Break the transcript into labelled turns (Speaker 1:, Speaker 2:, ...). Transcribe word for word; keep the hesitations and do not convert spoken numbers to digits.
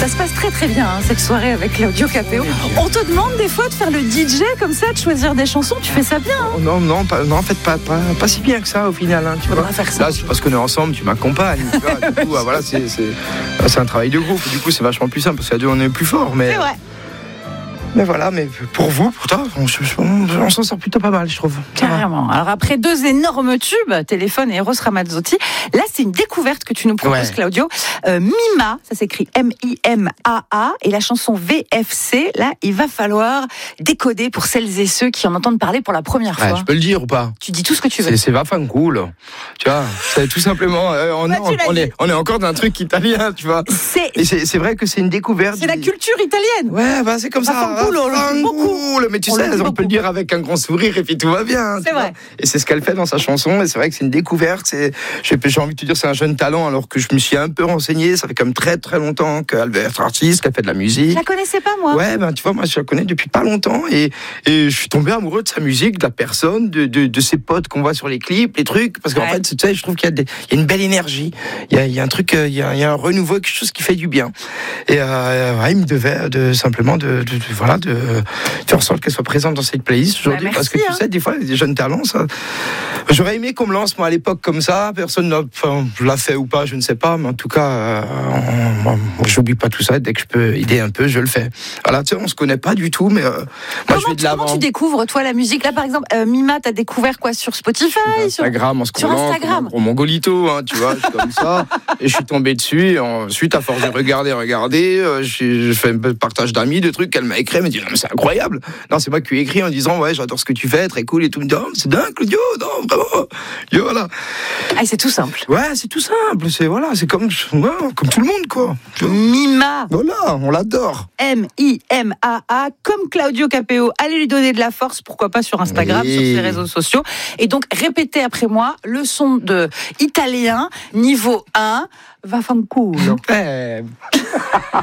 Speaker 1: Ça se passe très très bien hein, cette soirée avec Claudio Capéo. On te demande des fois de faire le D J comme ça, de choisir des chansons, tu fais ça bien hein.
Speaker 2: Non, non, pas, non, en fait pas, pas, pas si bien que ça au final. Hein, tu vois.
Speaker 1: Faire ça.
Speaker 2: Là, c'est parce qu'on est ensemble, tu m'accompagnes. Tu vois, du coup, voilà, c'est, c'est, c'est un travail de groupe. Du coup, c'est vachement plus simple parce qu'à deux, on est plus fort. Mais...
Speaker 1: C'est vrai.
Speaker 2: Mais voilà, mais pour vous, pour toi, on, on, on s'en sort plutôt pas mal, je trouve.
Speaker 1: Carrément. Alors après deux énormes tubes, Téléphone et Eros Ramazzotti, là c'est une découverte que tu nous proposes, ouais. Claudio. Euh, Mima, ça s'écrit M I M A A, et la chanson V F C, là il va falloir décoder pour celles et ceux qui en entendent parler pour la première fois.
Speaker 2: Ouais, je peux le dire ou pas?
Speaker 1: Tu dis tout ce que tu veux.
Speaker 2: C'est, c'est vachement cool. Tu vois, c'est tout simplement, euh, on, bah, on, on, est, on est encore d'un truc italien, tu vois.
Speaker 1: C'est...
Speaker 2: Et c'est, c'est vrai que c'est une découverte.
Speaker 1: C'est la culture italienne.
Speaker 2: Ouais, bah c'est comme ça.
Speaker 1: Cool, on le dit beaucoup.
Speaker 2: Mais tu
Speaker 1: on
Speaker 2: sais, on
Speaker 1: beaucoup.
Speaker 2: peut le dire avec un grand sourire et puis tout va bien.
Speaker 1: C'est vrai.
Speaker 2: Et c'est ce qu'elle fait dans sa chanson. Et c'est vrai que c'est une découverte. C'est, j'ai, j'ai envie de te dire, c'est un jeune talent. Alors que je me suis un peu renseigné. Ça fait quand même très très longtemps qu'elle veut être artiste, qu'elle fait de la musique.
Speaker 1: Je la connaissais pas moi.
Speaker 2: Ouais, ben tu vois, moi je la connais depuis pas longtemps et et je suis tombé amoureux de sa musique, de la personne, de de, de ses potes qu'on voit sur les clips, les trucs. Parce qu'en ouais. fait, tu sais, je trouve qu'il y a, des, il y a une belle énergie. Il y a, il y a un truc, il y a, il y a un renouveau, quelque chose qui fait du bien. Et euh, ouais, il me devait de simplement de, de, de voilà de faire en sorte qu'elle soit présente dans cette playlist aujourd'hui, bah, parce que tu hein. sais, des fois, il y a des jeunes talents, ça. J'aurais aimé qu'on me lance, moi, à l'époque, comme ça. Personne n'a, enfin, l'a fait ou pas, je ne sais pas, mais en tout cas, euh, on, on, j'oublie pas tout ça. Dès que je peux aider un peu, je le fais. Voilà, tu sais, on se connaît pas du tout, mais euh, moi,
Speaker 1: comment,
Speaker 2: je vais de l'avant.
Speaker 1: Comment tu découvres, toi, la musique? Là, par exemple, euh, Mima, t'as découvert quoi sur Spotify?
Speaker 2: Sur Instagram, en
Speaker 1: sur Instagram.
Speaker 2: Au Mongolito, hein, tu vois, comme ça. Et je suis tombé dessus. Et ensuite, à force de regarder, regarder, euh, j'ai, j'ai fait un peu de partage d'amis, de trucs qu'elle m'a écrit. Elle m'a dit, non, mais c'est incroyable. Non, c'est moi qui lui ai écrit en disant, ouais, j'adore ce que tu fais, très cool et tout. Me dit, oh, c'est dingue, Claudio, non, vraiment. Et voilà.
Speaker 1: Ah, c'est tout simple.
Speaker 2: Ouais, c'est tout simple. C'est, voilà, c'est comme, ouais, comme tout le monde, quoi.
Speaker 1: Mima.
Speaker 2: Voilà, on l'adore.
Speaker 1: M I M A A, comme Claudio Capéo. Allez lui donner de la force, pourquoi pas sur Instagram, oui. Sur ses réseaux sociaux. Et donc, répétez après moi le son de italien, niveau un, va fanculo.
Speaker 2: Ouais.